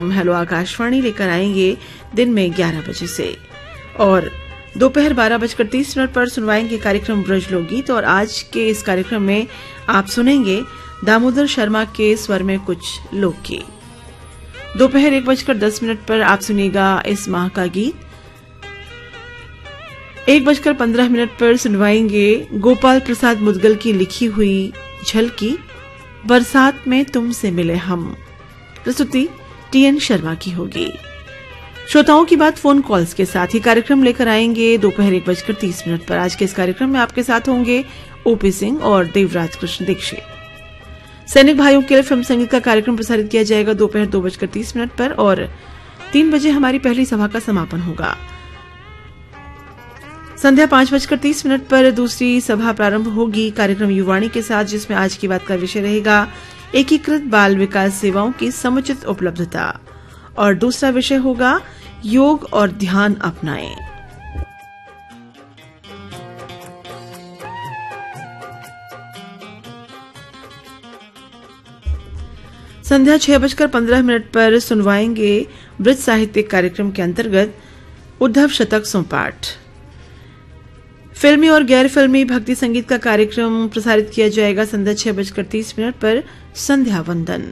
हम हेलो आकाशवाणी लेकर आएंगे दिन में 11 बजे से और दोपहर 12:30 पर सुनवाएंगे कार्यक्रम ब्रज लोकगीत। और आज के इस कार्यक्रम में आप सुनेंगे दामोदर शर्मा के स्वर में कुछ लोकगीत। दोपहर 1:10 पर आप सुनिएगा इस माह का गीत। 1:15 पर सुनवाएंगे गोपाल प्रसाद मुदगल की लिखी हुई झलकी बरसात में तुमसे मिले हम। प्रस्तुति टीएन शर्मा की होगी। श्रोताओं की बात फोन कॉल्स के साथ ही कार्यक्रम लेकर आएंगे दोपहर 1:30 पर। आज के इस कार्यक्रम में आपके साथ होंगे ओपी सिंह और देवराज कृष्ण दीक्षित। सैनिक भाइयों के लिए फिल्म संगीत का कार्यक्रम प्रसारित किया जाएगा दोपहर 2:30 पर और 3 बजे हमारी पहली सभा का समापन होगा। संध्या 5:30 पर दूसरी सभा प्रारंभ होगी कार्यक्रम युवाणी के साथ, जिसमें आज की बात का विषय रहेगा एकीकृत बाल विकास सेवाओं की समुचित उपलब्धता और दूसरा विषय होगा योग और ध्यान अपनाएं। संध्या 6:15 पर सुनवाएंगे ब्रज साहित्यिक कार्यक्रम के अंतर्गत उद्धव शतक सोपाठ। फिल्मी और गैर फिल्मी भक्ति संगीत का कार्यक्रम प्रसारित किया जाएगा संध्या 6:30 पर संध्या वंदन।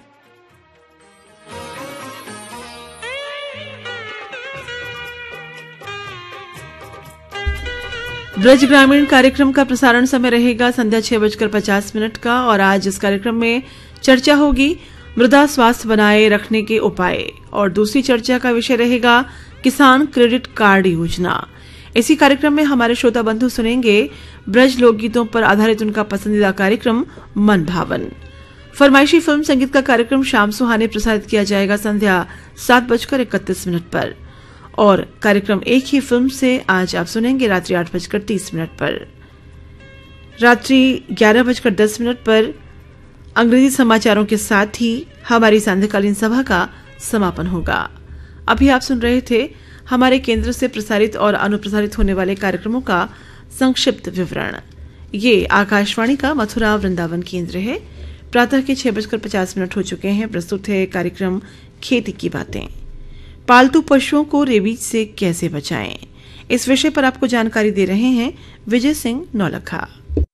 ब्रज ग्रामीण कार्यक्रम का प्रसारण समय रहेगा संध्या 6:50 का और आज इस कार्यक्रम में चर्चा होगी मृदा स्वास्थ्य बनाए रखने के उपाय और दूसरी चर्चा का विषय रहेगा किसान क्रेडिट कार्ड योजना। इसी कार्यक्रम में हमारे श्रोता बंधु सुनेंगे ब्रज लोकगीतों पर आधारित उनका पसंदीदा कार्यक्रम मन भावन। फरमाइशी फिल्म संगीत का कार्यक्रम शाम सुहाने प्रसारित किया जाएगा संध्या 7:31 पर और कार्यक्रम एक ही फिल्म से आज आप सुनेंगे रात्रि 8:30 पर। रात्रि 11:10 पर अंग्रेजी समाचारों के साथ ही हमारी सांध्यकालीन सभा का समापन होगा। अभी आप सुन रहे थे हमारे केंद्र से प्रसारित और अनुप्रसारित होने वाले कार्यक्रमों का संक्षिप्त विवरण। ये आकाशवाणी का मथुरा वृंदावन केंद्र है। प्रातः के 6:50 हो चुके हैं। प्रस्तुत है कार्यक्रम खेती की बातें। पालतू पशुओं को रेबीज से कैसे बचाएं, इस विषय पर आपको जानकारी दे रहे हैं विजय सिंह नौलखा।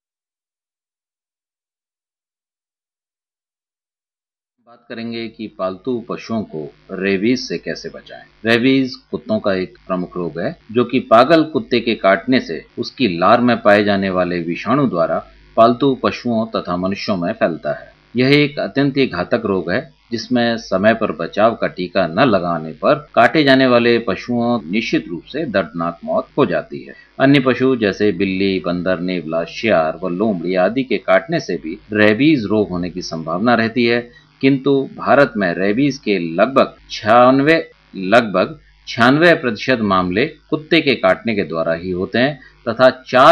बात करेंगे कि पालतू पशुओं को रेबीज से कैसे बचाएं। रेबीज कुत्तों का एक प्रमुख रोग है जो कि पागल कुत्ते के काटने से उसकी लार में पाए जाने वाले विषाणु द्वारा पालतू पशुओं तथा मनुष्यों में फैलता है। यह एक अत्यंत ही घातक रोग है जिसमें समय पर बचाव का टीका न लगाने पर काटे जाने वाले पशुओं निश्चित रूप से दर्दनाक मौत हो जाती है। अन्य पशु जैसे बिल्ली, बंदर, नेवला, शियार व लोमड़ी आदि के काटने से भी रेबीज रोग होने की संभावना रहती है, किंतु भारत में रेबीज के लगभग 96% मामले कुत्ते के काटने के द्वारा ही होते हैं तथा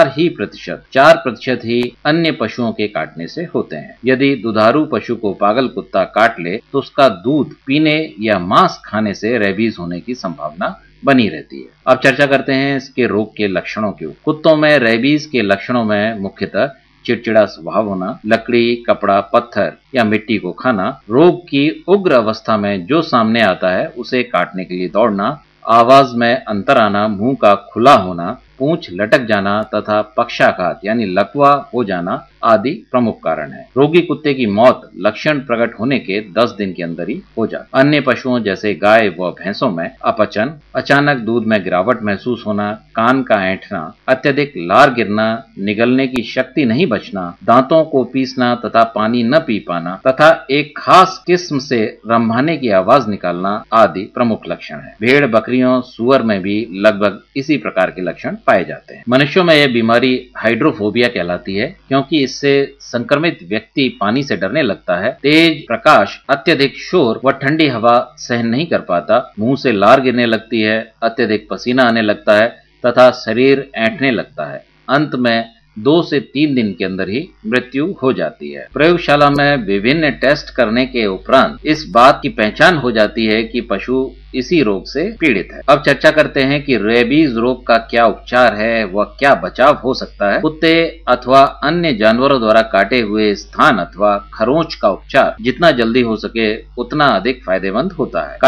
4% ही अन्य पशुओं के काटने से होते हैं। यदि दुधारू पशु को पागल कुत्ता काट ले तो उसका दूध पीने या मांस खाने से रेबीज होने की संभावना बनी रहती है। अब चर्चा करते हैं इसके रोग के लक्षणों की। कुत्तों में रेबीज के लक्षणों में मुख्यतः चिड़चिड़ा स्वभाव होना, लकड़ी, कपड़ा, पत्थर या मिट्टी को खाना, रोग की उग्र अवस्था में जो सामने आता है उसे काटने के लिए दौड़ना, आवाज में अंतर आना, मुंह का खुला होना, पूंछ लटक जाना तथा पक्षाघात यानी लकवा हो जाना आदि प्रमुख कारण है। रोगी कुत्ते की मौत लक्षण प्रकट होने के 10 दिन के अंदर ही हो जाती। अन्य पशुओं जैसे गाय व भैंसों में अपचन, अचानक दूध में गिरावट महसूस होना, कान का ऐंठना, अत्यधिक लार गिरना, निगलने की शक्ति नहीं बचना, दांतों को पीसना तथा पानी न पी पाना तथा एक खास किस्म से रंभाने की आवाज निकालना आदि प्रमुख लक्षण है। भेड़, बकरियों, सुअर में भी लगभग इसी प्रकार के लक्षण पाए जाते हैं। मनुष्यों में यह बीमारी हाइड्रोफोबिया कहलाती है क्योंकि इससे संक्रमित व्यक्ति पानी से डरने लगता है, तेज प्रकाश, अत्यधिक शोर व ठंडी हवा सहन नहीं कर पाता, मुंह से लार गिरने लगती है, अत्यधिक पसीना आने लगता है तथा शरीर ऐंठने लगता है। अंत में 2 से 3 दिन के अंदर ही मृत्यु हो जाती है। प्रयोगशाला में विभिन्न टेस्ट करने के उपरांत इस बात की पहचान हो जाती है कि पशु इसी रोग से पीड़ित है। अब चर्चा करते हैं कि रेबीज रोग का क्या उपचार है, वह क्या बचाव हो सकता है। कुत्ते अथवा अन्य जानवरों द्वारा काटे हुए स्थान अथवा खरोंच का उपचार जितना जल्दी हो सके उतना अधिक फायदेमंद होता है।